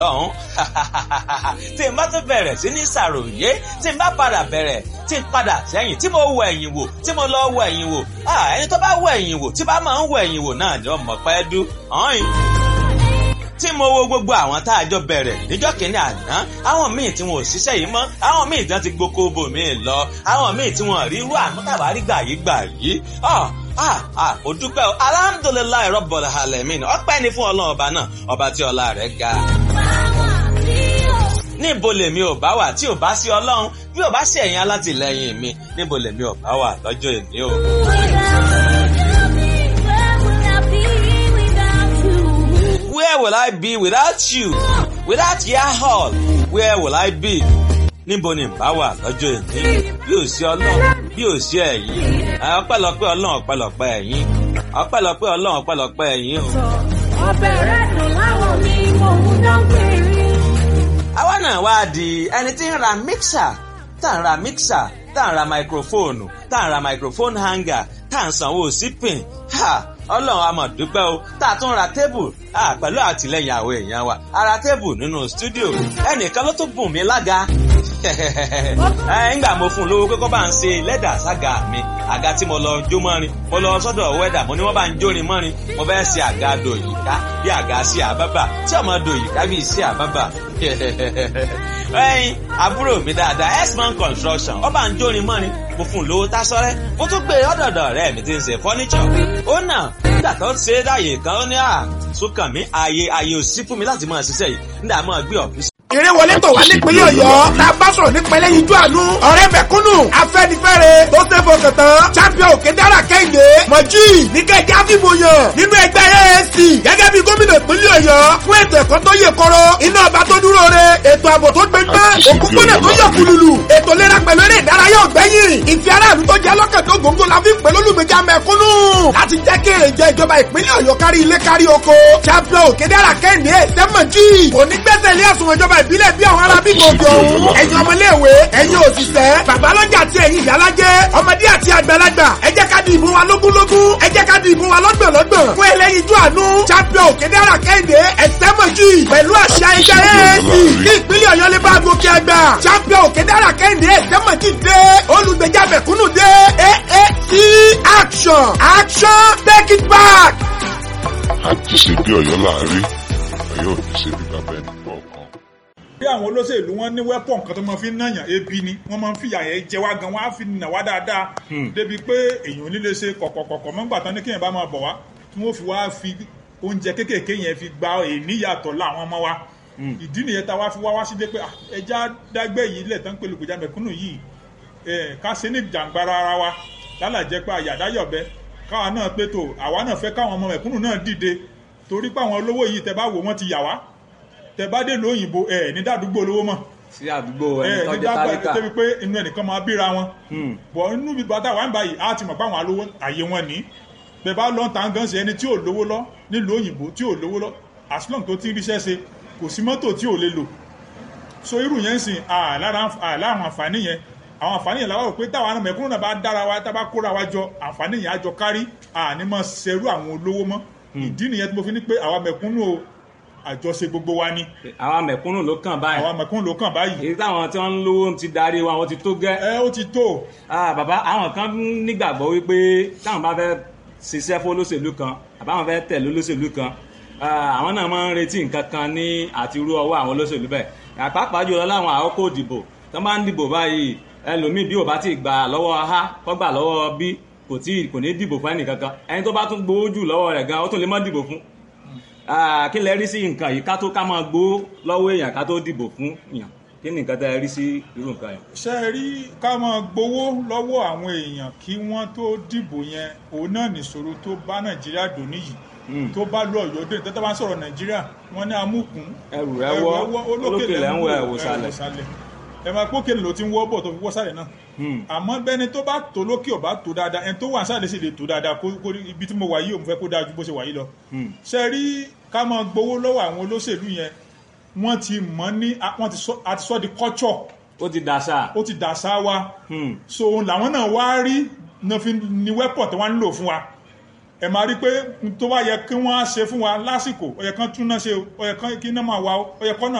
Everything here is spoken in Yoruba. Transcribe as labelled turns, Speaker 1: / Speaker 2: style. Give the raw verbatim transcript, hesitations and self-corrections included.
Speaker 1: ọ̀hún tí n bá tún bẹ̀rẹ̀ sí ní ṣàròyé tí n bá padà bẹ̀rẹ̀ tí n padà sẹ́yìn tí mo wọ ẹ̀yìn wò tí mo lọ wọ ẹ̀yìn wò ẹni tó bá wọ ẹ̀yìn wò tí bá máa ń wọ ẹ̀yìn wò náà ni ọmọ pẹ́ dú ọ̀hún tí mo wo gbogbo àwọn tá a jọ bẹ̀rẹ̀ níjọ́ kìíní àná àwọn míì tí wọn ò ṣiṣẹ́ yìí mọ́ àwọn míì tí wọ́n ti gboko bò míì lọ àwọn míì tí wọ́n rí irú àmútàbárí gbà yìí gbà yìí ah ah ó dúpẹ́ o alhamdulilayi rabbil alamin ọpẹ́ ni fún ọlọ́run ọba náà ọba tí ọlá rẹ̀ ga. níbo lèmi ò bá wà tí ò bá sí ọlọ́run bí ò bá sí ẹ̀yin alátìlẹyìn mi níbo lèmi ò bá wà lọ́jọ́ èní o. Where will I be without you? Without your hall, where will I be? Níbo ni bá wà lọ́jọ́ èní? Bí ò sí ọlọ́run, bí ò sí ẹ̀yin. Ọpẹ́lọpẹ́ ọlọ́run, ọpẹ́lọpẹ́ ẹ̀yin. Ọpẹ́lọpẹ́ ọlọ́run, ọpẹ́lọpẹ́ ẹ̀yin o.
Speaker 2: Ọbẹ̀ rẹ̀ dùn láwọn mi, mò ń dán péré.
Speaker 1: Àwa náà wá di ẹni tí ń ra mixer, tá ń ra mixer, tá ń ra microphone, tá ń ra microphone hanger, tá ń sanwó sípìn. Ha! Ọlọ́run a máa dúpẹ́ o tá a tún ra tébù pẹ̀lú àtìlẹ́yìn àwọn èèyàn wa a ra tébù nínú stúdíò ẹnìkan ló tún bùn mí lága ńgbà mo fún un lówó pé kó bá ń ṣe lẹ́dà sága mi àga tí mo lọ jó mọ́rin mo lọ sọ́dọ̀ wẹ́dà mo ní wọ́n bá ń jórin mọ́rin mo fẹ́ ṣe àga dòyìká bí àga sí àbábà tí ọmọ dòyìká bí sí àbábà ẹyin àbúrò mi dáadáa x-man construction ó bá ń jórin mọ́rin mo fún un lówó tásọ́rẹ́ mo tún gbé ọ̀dọ̀dọ̀ rẹ̀ mi ti ń ṣe fọ́níṣọ̀ ó náà nígbà tó ń ṣe é dáyé kan ó ní à sókàn mi ààyè ààyè ò sí fún mi láti máa ṣiṣẹ́ yìí nígbà máa gbé ọ̀fíìsì.
Speaker 3: ìrẹ́wọlé tó wà nípínlẹ̀ ọ̀yọ́ la bá sọ̀rọ̀ nípínlẹ̀ yíjú àánú ọ̀rẹ́ mẹ̀kúnnù afẹ́nifẹ́re tó ṣe fọkàn tán champion òkè dára kẹ́hìndé mọ̀jì níkẹ́jẹ́ àfìmọ̀yàn nínú ẹgbẹ́ A A C gẹ́gẹ́ bí gómìnà ìpínlẹ̀ ọ̀yọ́ fún ètò ẹ̀kọ́ tó yè kọ́rọ́ iná ọba tó dúró re ètò ààbò tó gbẹgbẹ́ òkúkúnà tó yọ kùlùlù ètò ìlera pẹ̀lú eré ìdárayá ọ̀gbẹ́yìn ìfẹ́ aráàlú tó jẹ́ lọ́kàn tó gbòǹgbò la fi pẹ̀lú olùgbèjà mẹ̀kúnnù láti jẹ́ kí èrè jẹ ìjọba ìpínlẹ̀ ọ̀yọ́ kárí ilé kárí oko champion òkè dára kẹ́hìndé sẹ́mọ̀jì onígbẹ́sẹ̀ ilé ẹ̀sùn ìjọba ìbílẹ̀ bí àwọn ará bí gbòǹgbò ọ̀hún ẹ̀yin ọmọléèwé ẹ̀yin òṣìṣẹ́ babalọ́jà àti ẹ̀yin ìyálájẹ́ ọmọdé àti àgbàlagbà ẹ jẹ́ ká di ìbò wa lógúnlógún ẹ jẹ́ ká di ìbò wa lọ́gbọ̀nlọ́gbọ̀n fún ẹlẹ́yinjú àánú champion òkèdèrà kẹ́hìndé ẹ̀sẹ́mọ̀jì pẹ̀lú àṣà ẹgbẹ́ A A C kí ìpínlẹ̀ ọ̀yọ́ lè bá gòkè àgbà champion òkèdèrà kẹ́hìndé ẹ̀sẹ́mọ̀jì dé olùgbèjà mẹ̀kúnnù dé A A C action action take it back.
Speaker 4: àti ṣe bí ọ̀yọ́ láàárín ọ̀yọ́ ò ní ṣe bí bàbá ẹni kọ̀ọ̀kan.
Speaker 5: bí àwọn olóṣèlú wọn ní wẹ́pọ̀ nǹkan tó máa fi ń nàyàn ebi ni wọ́n máa ń fìyà yẹn jẹ wá gan wọ́n á fi nà wá dáadáa débi pé èèyàn ò ní lè ṣe kọ̀kọ̀kọ̀kọ̀ mọ́gbà tán ní kéèyàn bá máa bọ̀ wá tí wọ́n fi wá fi oúnjẹ kéékèèké yẹn fi gba èníyàtọ̀ láwọn ọmọ wa ìdí nìyẹn tá a wá fi wá wá sí dé pé ẹja dágbẹ́ yìí lẹ̀ tán pẹ̀lú ìgbèjà mẹ̀kúnnù yìí ká ṣe ní jàǹgbara ara wa lálàjẹ́ pé àyàdáyọ̀bẹ káwa náà pé tó àwa náà fẹ́ káwọn ọmọ mẹ̀kúnnù náà dìde torí pé àwọn olówó yìí tẹ bá wò wọ́n ti yà wá tẹ bá dé lóyìnbó ẹ ní dàdúgbò olówó mọ́
Speaker 1: sí àdúgbò ẹni tọ́jú tálíkà
Speaker 5: ẹ ní pé inú ẹnìkan máa bíra wọn bọ̀ inú bí bàtà wà ń báyìí á ti mọ̀ pé àwọn alówó àyè wọn ní bẹ́ẹ̀ bá lọ́n tàn gan sí ẹni tí ò lówó lọ nílùú òyìnbó tí ò lówó lọ as long tó ti ń ríṣẹ́ ṣe kò sí mọ́tò tí ò lè lò so irú yẹn ń sìn àlára àwọn àǹfààní yẹn àwọn àǹfààní yẹn làwọn rò pé táwọn ará mẹ̀kúnnù náà bá dára wa tá bá kóra wa jọ àǹfààní yẹn á jọ kárí àní mọ́ ṣerú àwọn olówó mọ́ ìdí nìyẹn tí mo fi ní pé àwa mẹ̀kúnnù o àjọṣe gbogbo wa ni.
Speaker 1: àwa mẹ̀kúnnù ló kàn báyìí.
Speaker 5: àwa mẹ̀kúnnù ló kàn báyìí.
Speaker 1: èyí táwọn tí wọ́n ń lówó ti darí wa wọ́n ti tó gẹ́.
Speaker 5: ẹ ó ti tó.
Speaker 1: bàbá àwọn kan nígbàgbọ́ wípé táwọn bá fẹ́ ṣiṣẹ́ fún olóṣèlú kan àbáwọn fẹ́ tẹ̀lé olóṣèlú kan àwọn náà máa ń retí nǹkan kan ní àti irú ọwọ́ àwọn olóṣèlú bẹ́ẹ̀. àpapọ̀ jùlọ láwọn àkókò ìdìbò tó bá ń dìbò báyìí ẹlòmíì bí ò bá ti gbà lọ́wọ́ a kọ́ gbà lọ́wọ́ b kò tí kò ní dìbò fún ẹnì kankan ẹni tó bá tún gbowó jù lọ́wọ́ rẹ̀ gan ó tún lè má dìbò fún kí lẹ rí sí nǹkan yìí ká tó ká máa gbowó lọ́wọ́ èèyàn ká tó dìbò fún èèyàn kí ni nǹkan tẹ́ rí sí irú nǹkan yẹn.
Speaker 5: ṣé ẹ rí ká máa gbowó lọ́wọ́ àwọn èèyàn kí wọ́n tó dìbò yẹn òun náà nìṣòro tó bá nàìjíríà dò níyì tó bá lọ ọ̀yọ́ dé tẹ́tẹ́ bá ń sọ̀rọ̀ nàìjíríà wọ́n ní amúkún
Speaker 1: ẹrù rẹ wọ́ olókè lẹ́ ń wọ ẹ̀wòsàlẹ̀
Speaker 5: ẹ máa pókè ló ti ń wọ́ bọ̀ tó fi wọ́ sálẹ̀ náà àmọ́ bẹ́ni tó bá tó lókè ọ̀bá tó dáadáa ẹni tó wà sálẹ̀ sì lè tó dáadáa kó ibi tí mo wà yìí òun fẹ́ kó dáa ju bó ṣe wà yìí lọ. ṣe rí ká máa gbowó lọ́wọ́ àwọn olóṣèlú yẹn wọ́n ti mọ̀ ní wọ́n ti sọ di culture.
Speaker 1: ó ti dàṣà.
Speaker 5: ó ti dàṣà wa. so òun làwọn náà wá rí ní wẹ́pọ̀ tí wọ́n ń lò fún wa ẹ máa rí pé tó bá yẹ kí wọ́n á ṣe fún wa lásìkò ó yẹ kán túná ṣe ó yẹ kán kí iná máa wà ó yẹ kọ́nà